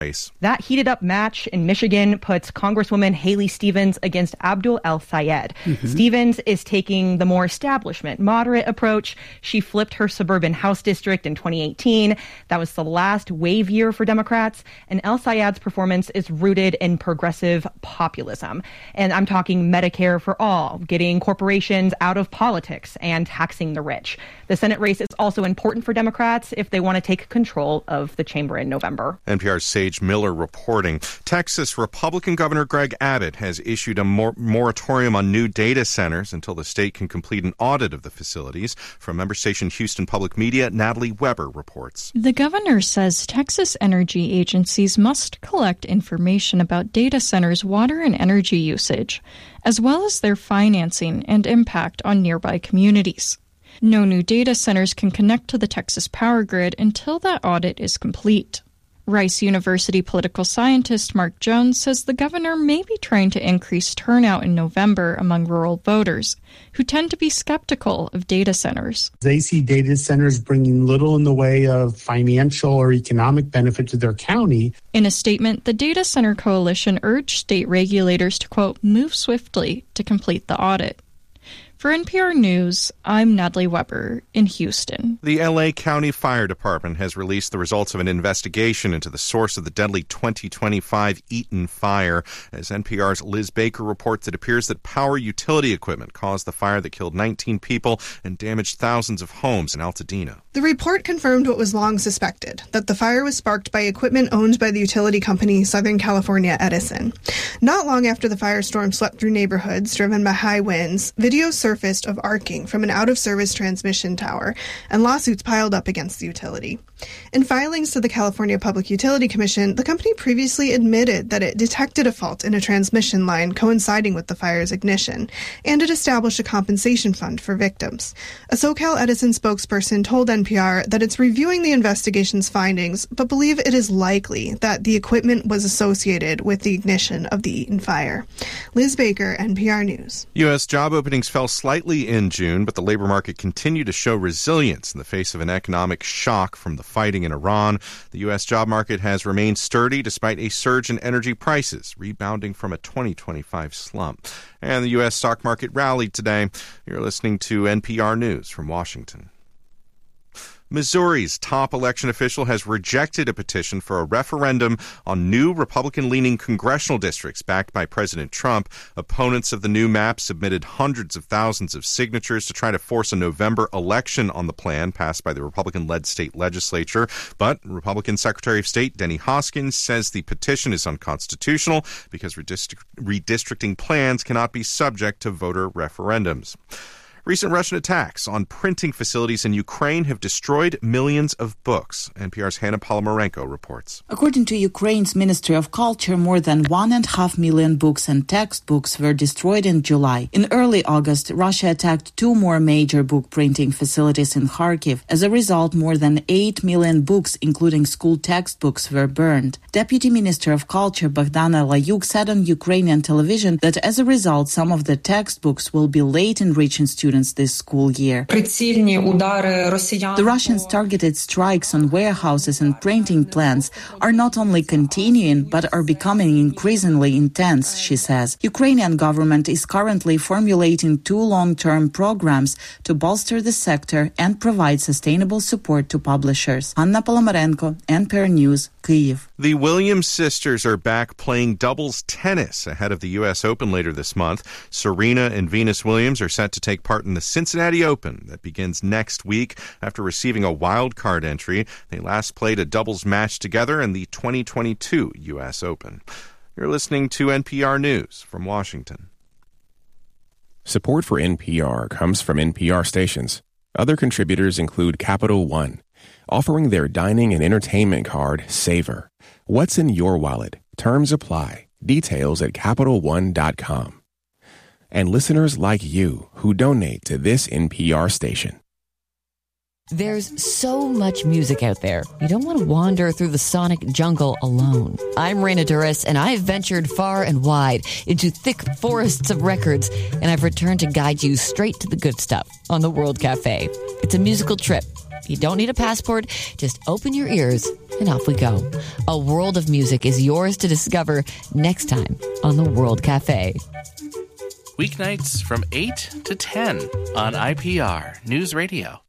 race. That heated up match in Michigan puts Congresswoman Haley Stevens against Abdul El-Sayed. Stevens is taking the more establishment, moderate approach. She flipped her suburban House district in 2018. That was the last wave year for Democrats. And El-Sayed's performance is rooted in progressive populism. And I'm talking Medicare for all, getting corporations out of politics and taxing the rich. The Senate race is also important for Democrats if they want to take control of the chamber in November. NPR's Sage Miller reporting. Texas Republican Governor Greg Abbott has issued a moratorium on new data centers until the state can complete an audit of the facilities. From member station Houston Public Media, Natalie Weber reports. The governor says Texas energy agencies must collect information about data centers' water and energy usage, as well as their financing and impact on nearby communities. No new data centers can connect to the Texas power grid until that audit is complete. Rice University political scientist Mark Jones says the governor may be trying to increase turnout in November among rural voters, who tend to be skeptical of data centers. They see data centers bringing little in the way of financial or economic benefit to their county. In a statement, the Data Center Coalition urged state regulators to, quote, move swiftly to complete the audit. For NPR News, I'm Natalie Weber in Houston. The L.A. County Fire Department has released the results of an investigation into the source of the deadly 2025 Eaton fire. As NPR's Liz Baker reports, it appears that power utility equipment caused the fire that killed 19 people and damaged thousands of homes in Altadena. The report confirmed what was long suspected, that the fire was sparked by equipment owned by the utility company Southern California Edison. Not long after the firestorm swept through neighborhoods driven by high winds, videos surfaced of arcing from an out-of-service transmission tower, and lawsuits piled up against the utility. In filings to the California Public Utility Commission, the company previously admitted that it detected a fault in a transmission line coinciding with the fire's ignition, and it established a compensation fund for victims. A SoCal Edison spokesperson told NPR that it's reviewing the investigation's findings, but believe it is likely that the equipment was associated with the ignition of the Eaton fire. Liz Baker, NPR News. U.S. job openings fell slightly in June, but the labor market continued to show resilience in the face of an economic shock from the fighting in Iran. The U.S. job market has remained sturdy despite a surge in energy prices, rebounding from a 2025 slump. And the U.S. stock market rallied today. You're listening to NPR News from Washington. Missouri's top election official has rejected a petition for a referendum on new Republican-leaning congressional districts backed by President Trump. Opponents of the new map submitted hundreds of thousands of signatures to try to force a November election on the plan passed by the Republican-led state legislature. But Republican Secretary of State Denny Hoskins says the petition is unconstitutional because redistricting plans cannot be subject to voter referendums. Recent Russian attacks on printing facilities in Ukraine have destroyed millions of books. NPR's Hannah Polomarenko reports. According to Ukraine's Ministry of Culture, more than 1.5 million books and textbooks were destroyed in July. In early August, Russia attacked 2 more major book printing facilities in Kharkiv. As a result, more than 8 million books, including school textbooks, were burned. Deputy Minister of Culture Bogdana Layuk said on Ukrainian television that as a result, some of the textbooks will be late in reaching students this school year. The Russians' targeted strikes on warehouses and printing plants are not only continuing, but are becoming increasingly intense, she says. Ukrainian government is currently formulating 2 long-term programs to bolster the sector and provide sustainable support to publishers. Anna Polomarenko, NPR News, Kyiv. The Williams sisters are back playing doubles tennis ahead of the U.S. Open later this month. Serena and Venus Williams are set to take part in the Cincinnati Open that begins next week after receiving a wild card entry. They last played a doubles match together in the 2022 U.S. Open. You're listening to NPR News from Washington. Support for NPR comes from NPR stations. Other contributors include Capital One, offering their dining and entertainment card, Savor. What's in your wallet? Terms apply. Details at CapitalOne.com. And listeners like you who donate to this NPR station. There's so much music out there. You don't want to wander through the sonic jungle alone. I'm Raina Duras, and I've ventured far and wide into thick forests of records, and I've returned to guide you straight to the good stuff on the World Cafe. It's a musical trip You don't need a passport. Just open your ears and off we go. A world of music is yours to discover next time on The World Cafe. Weeknights from 8 to 10 on IPR News Radio.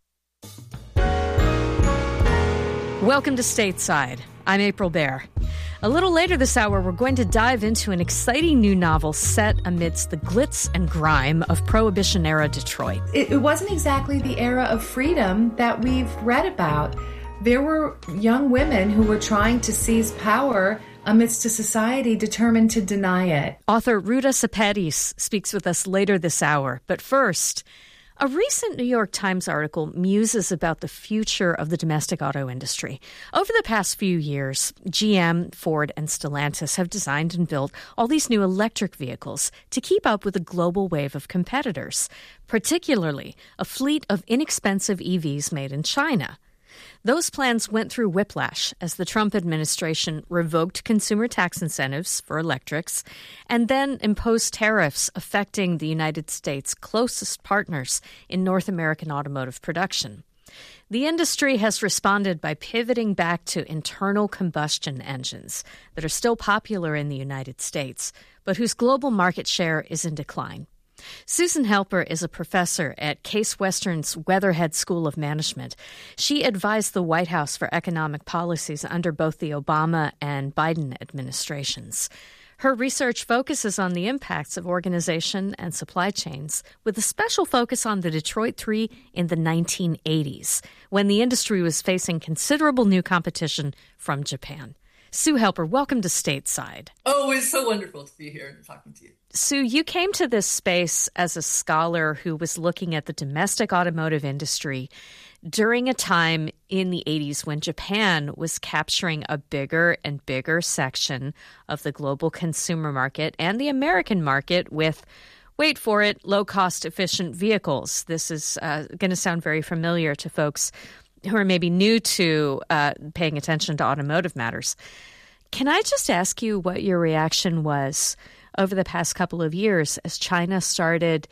Welcome to Stateside. I'm April Baer. A little later this hour, we're going to dive into an exciting new novel set amidst the glitz and grime of Prohibition-era Detroit. It wasn't exactly the era of freedom that we've read about. There were young women who were trying to seize power amidst a society determined to deny it. Author Ruta Sepetys speaks with us later this hour. But first, a recent New York Times article muses about the future of the domestic auto industry. Over the past few years, GM, Ford, and Stellantis have designed and built all these new electric vehicles to keep up with a global wave of competitors, particularly a fleet of inexpensive EVs made in China. Those plans went through whiplash as the Trump administration revoked consumer tax incentives for electrics and then imposed tariffs affecting the United States' closest partners in North American automotive production. The industry has responded by pivoting back to internal combustion engines that are still popular in the United States, but whose global market share is in decline. Susan Helper is a professor at Case Western's Weatherhead School of Management. She advised the White House for economic policies under both the Obama and Biden administrations. Her research focuses on the impacts of organization and supply chains, with a special focus on the Detroit Three in the 1980s, when the industry was facing considerable new competition from Japan. Sue Helper, welcome to Stateside. Oh, it's so wonderful to be here and talking to you. Sue, you came to this space as a scholar who was looking at the domestic automotive industry during a time in the 80s when Japan was capturing a bigger and bigger section of the global consumer market and the American market with, wait for it, low-cost, efficient vehicles. This is going to sound very familiar to folks who are maybe new to paying attention to automotive matters. Can I just ask you what your reaction was over the past couple of years as China started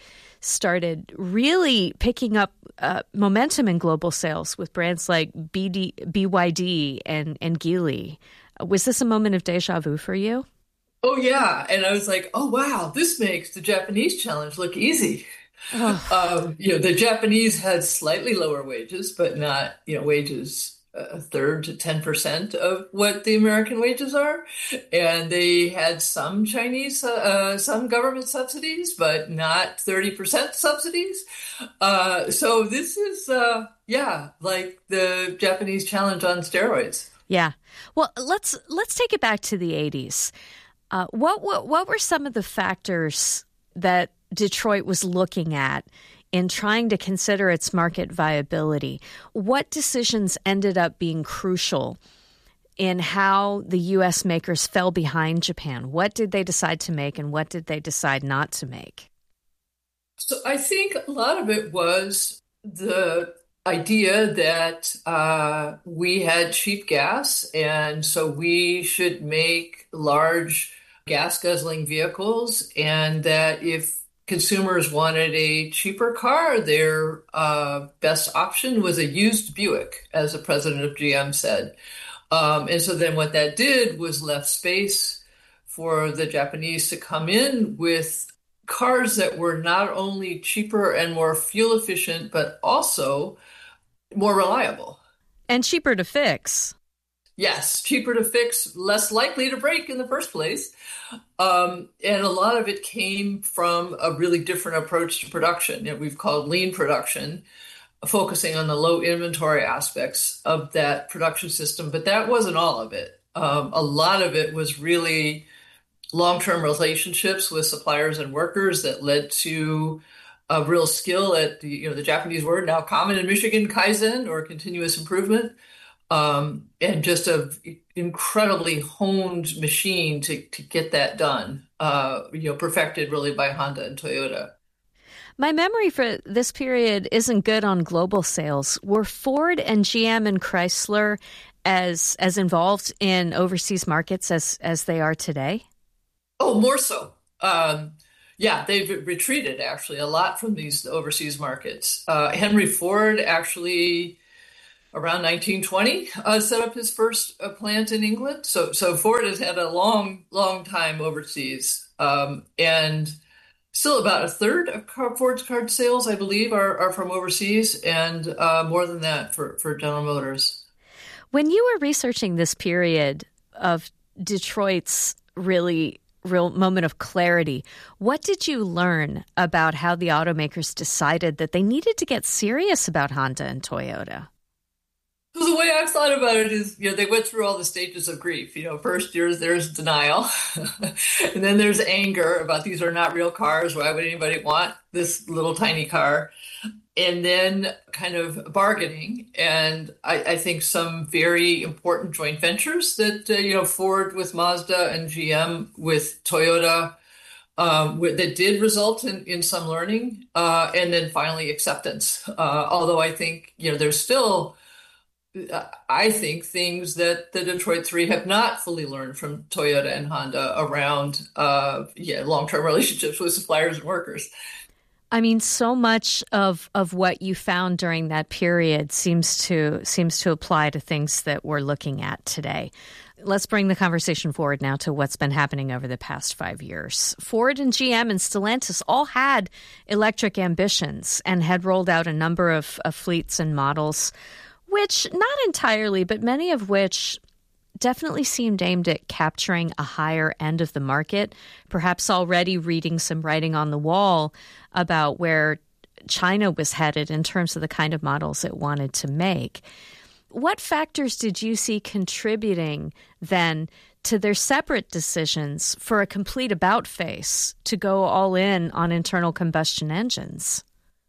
really picking up momentum in global sales with brands like BYD and Geely? Was this a moment of deja vu for you? Oh, yeah. And I was like, oh, wow, this makes the Japanese challenge look easy. The Japanese had slightly lower wages, but not, wages a third to 10% of what the American wages are. And they had some some government subsidies, but not 30% subsidies. So this is, like the Japanese challenge on steroids. Yeah. Well, let's take it back to the 80s. What were some of the factors that Detroit was looking at in trying to consider its market viability? What decisions ended up being crucial in how the U.S. makers fell behind Japan? What did they decide to make and what did they decide not to make? So I think a lot of it was the idea that we had cheap gas, and so we should make large gas-guzzling vehicles, and that if consumers wanted a cheaper car, their best option was a used Buick, as the president of GM said. And so then what that did was left space for the Japanese to come in with cars that were not only cheaper and more fuel efficient, but also more reliable. And cheaper to fix. Yes, cheaper to fix, less likely to break in the first place. And a lot of it came from a really different approach to production that we've called lean production, focusing on the low inventory aspects of that production system. But that wasn't all of it. A lot of it was really long-term relationships with suppliers and workers that led to a real skill at the Japanese word now common in Michigan, Kaizen, or continuous improvement. And just an incredibly honed machine to get that done, perfected really by Honda and Toyota. My memory for this period isn't good on global sales. Were Ford and GM and Chrysler as involved in overseas markets as they are today? Oh, more so. They've retreated actually a lot from these overseas markets. Henry Ford actually around 1920, set up his first plant in England. So Ford has had a long, long time overseas. And still about a third of Ford's car sales, I believe, are from overseas, and more than that for General Motors. When you were researching this period of Detroit's real moment of clarity, what did you learn about how the automakers decided that they needed to get serious about Honda and Toyota? So the way I've thought about it is, they went through all the stages of grief. First there's denial, and then there's anger about these are not real cars. Why would anybody want this little tiny car? And then kind of bargaining. And I think some very important joint ventures that, Ford with Mazda and GM with Toyota, that did result in some learning, and then finally acceptance. Although I think, there's still, I think, things that the Detroit Three have not fully learned from Toyota and Honda around, long-term relationships with suppliers and workers. I mean, so much of what you found during that period seems to apply to things that we're looking at today. Let's bring the conversation forward now to what's been happening over the past 5 years. Ford and GM and Stellantis all had electric ambitions and had rolled out a number of fleets and models, which not entirely, but many of which definitely seemed aimed at capturing a higher end of the market, perhaps already reading some writing on the wall about where China was headed in terms of the kind of models it wanted to make. What factors did you see contributing then to their separate decisions for a complete about-face to go all in on internal combustion engines?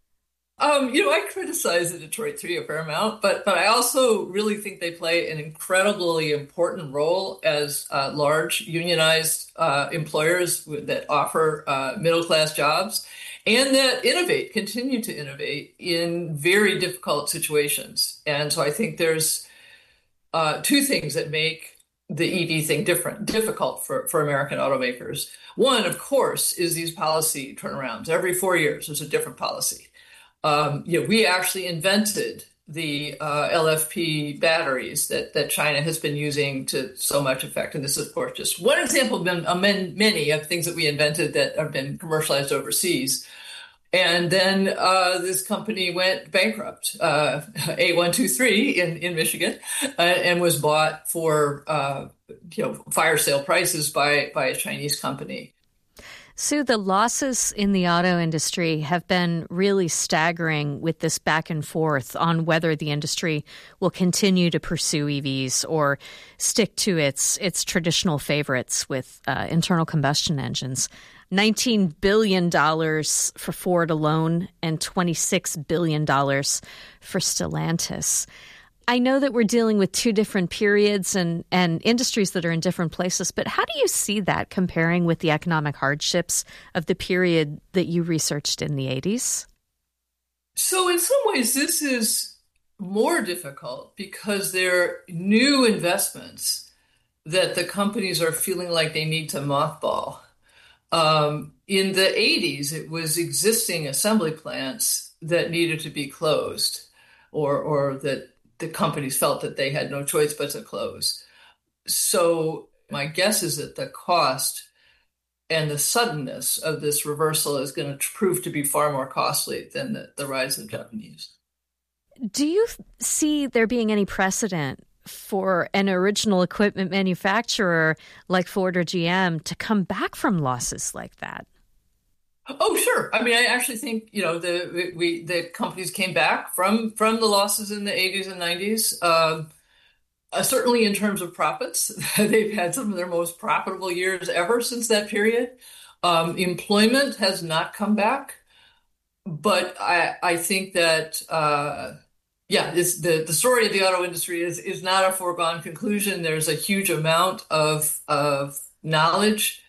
I criticize the Detroit Three a fair amount, but I also really think they play an incredibly important role as large unionized employers that offer middle-class jobs and that continue to innovate in very difficult situations. And so I think there's two things that make the EV thing difficult for American automakers. One, of course, is these policy turnarounds. Every 4 years, there's a different policy. We actually invented the LFP batteries that China has been using to so much effect. And this is, of course, just one example of many of things that we invented that have been commercialized overseas. And then this company went bankrupt, A123 in Michigan, and was bought for fire sale prices by a Chinese company. Sue, the losses in the auto industry have been really staggering with this back and forth on whether the industry will continue to pursue EVs or stick to its traditional favorites with internal combustion engines. $19 billion for Ford alone and $26 billion for Stellantis. I know that we're dealing with two different periods and industries that are in different places, but how do you see that comparing with the economic hardships of the period that you researched in the 80s? So in some ways, this is more difficult because they're new investments that the companies are feeling like they need to mothball. In the 80s, it was existing assembly plants that needed to be closed or that the companies felt that they had no choice but to close. So my guess is that the cost and the suddenness of this reversal is going to prove to be far more costly than the rise of the Japanese. Do you see there being any precedent for an original equipment manufacturer like Ford or GM to come back from losses like that? Oh, sure. I mean, I actually think, the companies came back from the losses in the 80s and 90s. Certainly in terms of profits, they've had some of their most profitable years ever since that period. Employment has not come back. But I think that, the story of the auto industry is not a foregone conclusion. There's a huge amount of knowledge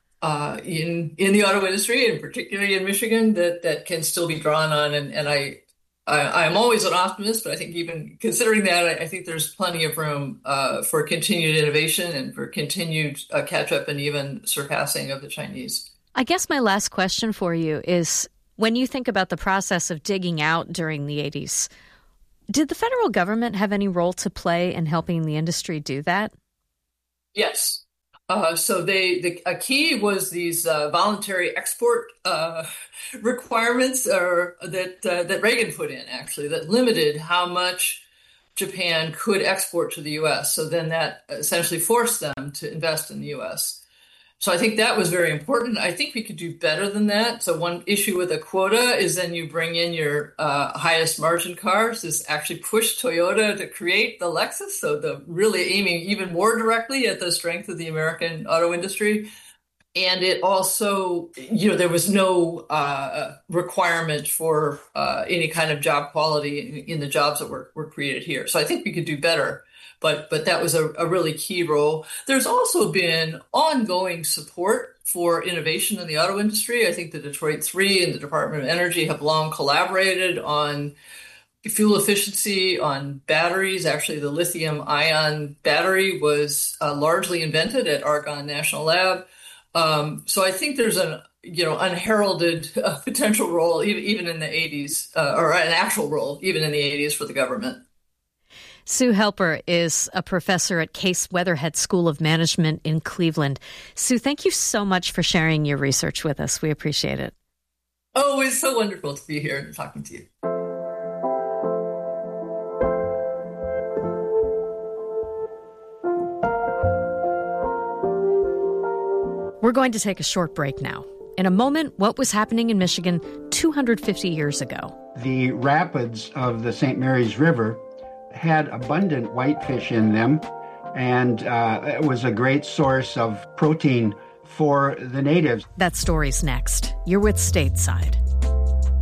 in the auto industry, and particularly in Michigan, that can still be drawn on. And I'm always an optimist, but I think even considering that, I think there's plenty of room for continued innovation and for continued catch-up and even surpassing of the Chinese. I guess my last question for you is, when you think about the process of digging out during the 80s, Did the federal government have any role to play in helping the industry do that? Yes. So a key was these voluntary export requirements that Reagan put in, actually, that limited how much Japan could export to the U.S. So then that essentially forced them to invest in the U.S. So I think that was very important. I think we could do better than that. So one issue with a quota is then you bring in your highest margin cars. This actually pushed Toyota to create the Lexus. So the really aiming even more directly at the strength of the American auto industry. And it also, there was no requirement for any kind of job quality in the jobs that were created here. So I think we could do better. But that was a really key role. There's also been ongoing support for innovation in the auto industry. I think the Detroit 3 and the Department of Energy have long collaborated on fuel efficiency, on batteries. Actually, the lithium-ion battery was largely invented at Argonne National Lab. So I think there's an unheralded potential role even in the 80s, or an actual role even in the 80s for the government. Sue Helper is a professor at Case Weatherhead School of Management in Cleveland. Sue, thank you so much for sharing your research with us. We appreciate it. Oh, it's so wonderful to be here and talking to you. We're going to take a short break now. In a moment, what was happening in Michigan 250 years ago. The rapids of the St. Mary's River had abundant whitefish in them, and it was a great source of protein for the natives. That story's next. You're with Stateside.